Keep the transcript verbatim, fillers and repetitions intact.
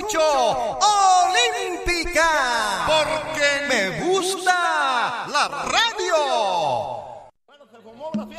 escucho Olímpica, porque me gusta la radio. Bueno, se formó una fiesta.